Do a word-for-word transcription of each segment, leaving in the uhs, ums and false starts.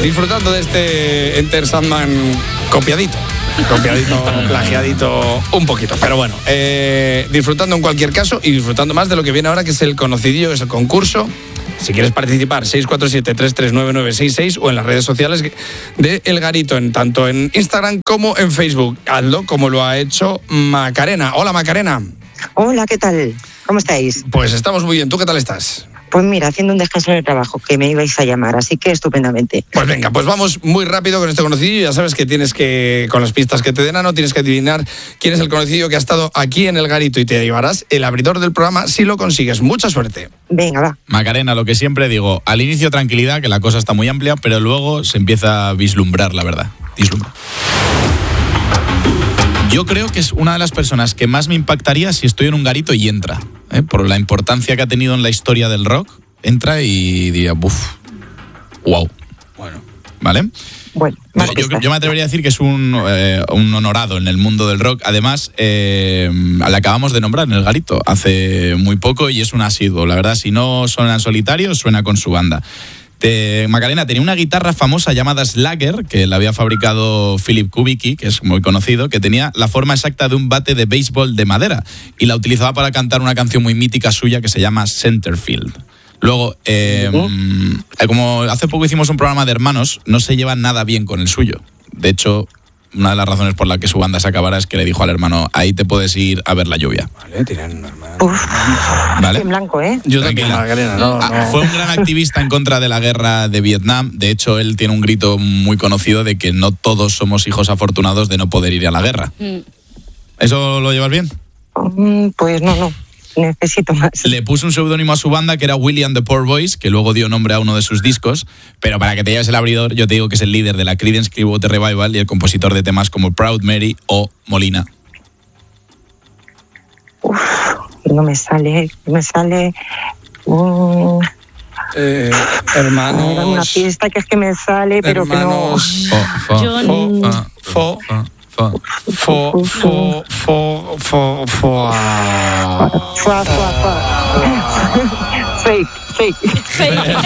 disfrutando de este Enter Sandman copiadito. Copiadito, plagiadito un poquito. Pero bueno, eh, disfrutando en cualquier caso y disfrutando más de lo que viene ahora, que es el conocidillo, que es el concurso. Si quieres participar, seis cuatro siete, tres tres nueve nueve seis seis o en las redes sociales de El Garito, en, tanto en Instagram como en Facebook. Hazlo como lo ha hecho Macarena. Hola, Macarena. Hola, ¿qué tal? ¿Cómo estáis? Pues estamos muy bien. ¿Tú qué tal estás? Pues mira, haciendo un descanso en el trabajo, que me ibais a llamar, así que estupendamente. Pues venga, pues vamos muy rápido con este conocido. Ya sabes que tienes que, con las pistas que te den, no tienes que adivinar quién es el conocido que ha estado aquí en El Garito y te llevarás el abridor del programa si lo consigues. Mucha suerte. Venga, va. Macarena, lo que siempre digo, al inicio tranquilidad, que la cosa está muy amplia, pero luego se empieza a vislumbrar, la verdad. Vislumbra. Yo creo que es una de las personas que más me impactaría si estoy en un garito y entra, ¿eh? Por la importancia que ha tenido en la historia del rock. Entra y diría, uff, wow. Bueno, ¿vale? Bueno, yo, yo me atrevería a decir que es un, eh, un honorado en el mundo del rock. Además, eh, le acabamos de nombrar en El Garito hace muy poco y es un asiduo. La verdad, si no suena en solitario, suena con su banda. De Macarena tenía una guitarra famosa llamada Slagger, que la había fabricado Philip Kubicki, que es muy conocido, que tenía la forma exacta de un bate de béisbol de madera y la utilizaba para cantar una canción muy mítica suya que se llama Centerfield. Luego, eh, uh-huh. como hace poco hicimos un programa de hermanos, no se llevan nada bien con el suyo. De hecho, una de las razones por la que su banda se acabara es que le dijo al hermano, ahí te puedes ir a ver la lluvia. Vale, tiran una hermana. Uf, ¿vale? En blanco, ¿eh? Yo también, Macarena, no, ah, no. Fue un gran activista en contra de la guerra de Vietnam. De hecho, él tiene un grito muy conocido de que no todos somos hijos afortunados de no poder ir a la guerra. Mm. ¿Eso lo llevas bien? Mm, pues no, no. Necesito más. Le puso un seudónimo a su banda que era Willie and the Poor Boys, que luego dio nombre a uno de sus discos, pero para que te lleves el abridor, yo te digo que es el líder de la Creedence Clearwater Revival y el compositor de temas como Proud Mary o Molina. Uf, no me sale, no me sale... Uh, eh, hermanos... Era una fiesta que es que me sale, pero hermanos, que no... Fo, fo, fo, fo, fo, fo, fo, fo, fo, fo, Fua, fua, fua. Fake, fake. Fake.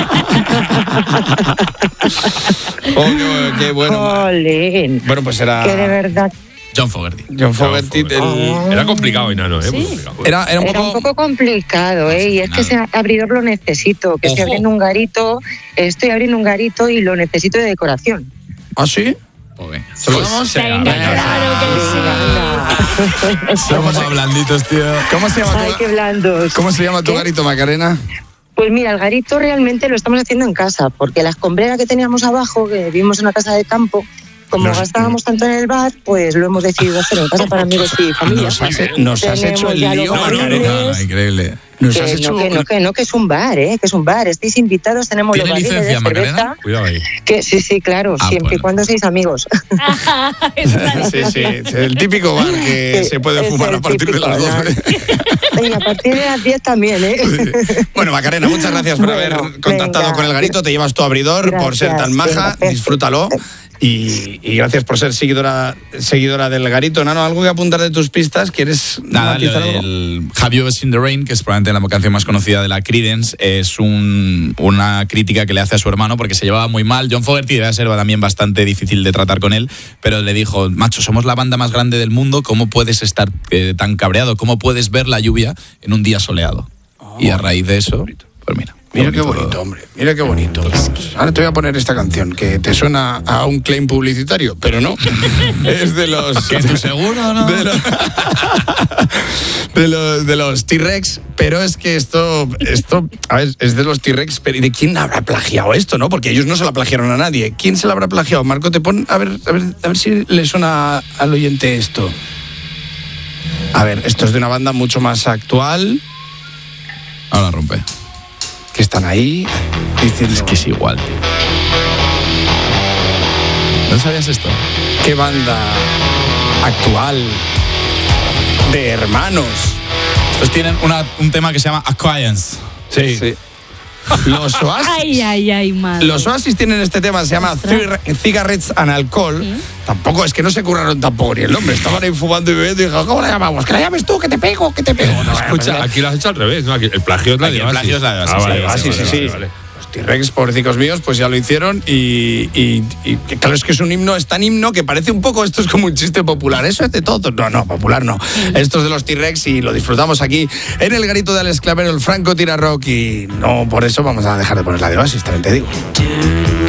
Oh, qué, qué bueno. Jolín. Bueno, pues era... Que de verdad... John Fogerty. John Fogerty. El... Oh. Era complicado, Inano, ¿eh? Sí. Era, era, un Era poco... un poco complicado, ¿eh? Y es que ese abridor lo necesito. Que Ojo. estoy abriendo un garito, estoy abriendo un garito y lo necesito de decoración. ¿Ah, sí? Okay. ¿Cómo se Venga, claro que sí. Somos blanditos, tío. ¿Cómo se llama tu, Ay, qué blandos. ¿cómo se llama tu ¿Qué? garito, Macarena? Pues mira, el garito realmente lo estamos haciendo en casa, porque la escombrera que teníamos abajo, que vivimos en una casa de campo, como Nos- gastábamos tanto en el bar, pues lo hemos decidido hacer en casa para amigos y familia. Nos has, nos has Tenemos hecho el ya lío, los Macarena. barriles. Increíble. Nos Que has no, hecho... que no, que no, que es un bar, ¿eh? Que es un bar. Estáis invitados, tenemos los ¿Tiene barriles de licencia, cerveza. Macarena? Cuidado ahí. Que, sí, sí, claro, Ah, siempre y bueno. cuando seáis amigos. Sí, sí, el típico bar que Sí, se puede es fumar el a partir de típico las bar. doce. Y a partir de las diez también, ¿eh? Bueno, Macarena, muchas gracias por Bueno, haber contactado venga. con El Garito. Te llevas tu abridor por ser tan Gracias, maja. venga, Disfrútalo. Y, y gracias por ser seguidora seguidora del Garito. Nano, ¿algo que apuntar de tus pistas? ¿Quieres Nada, matizar algo? el Have You Ever Seen the Rain, que es probablemente la canción más conocida de la Creedence, es un, una crítica que le hace a su hermano porque se llevaba muy mal. John Fogerty debe ser también bastante difícil de tratar con él, pero le dijo, macho, somos la banda más grande del mundo, ¿cómo puedes estar eh, tan cabreado? ¿Cómo puedes ver la lluvia en un día soleado? Oh, y a raíz de eso, pues mira. Mira qué bonito, hombre. Mira qué bonito. Ahora te voy a poner esta canción que te suena a un claim publicitario, pero no. Es de los... ¿Que tú seguro, no? De los, de los, de los T-Rex, pero es que esto, esto a ver, es de los T-Rex, pero ¿y de quién habrá plagiado esto, no? Porque ellos no se la plagiaron a nadie. ¿Quién se la habrá plagiado? Marco, te pon, a ver, a ver, a ver si le suena al oyente esto. A ver, esto es de una banda mucho más actual. Ahora rompe. Que están ahí diciendo... Es que es igual. ¿No sabías esto? ¿Qué banda actual de hermanos? Estos tienen una, un tema que se llama Acquaintance. Sí. sí. Los Oasis. Ay, ay, ay, madre. Los Oasis tienen este tema, se llama Cigarettes and Alcohol. ¿Sí? Tampoco, es que no se curraron tampoco ni el nombre. Estaban ahí fumando y bebiendo y dijeron, ¿cómo la llamamos? Que la llames tú, que te pego, que te pego. No, Escucha, aquí lo has hecho al revés, ¿no? Aquí el plagio es la de El plagio es la de Ah, vale, sí, vale, sí, vale, sí, vale, sí. vale. Los T-Rex, pobrecicos míos, pues ya lo hicieron y, y, y claro, es que es un himno, es tan himno que parece un poco, esto es como un chiste popular, eso es de todos, no, no, popular no, esto es de los T-Rex y lo disfrutamos aquí en el garito de Alex Clavero, el Franco Tira Rock, y no por eso vamos a dejar de poner la de Oasis, también te digo.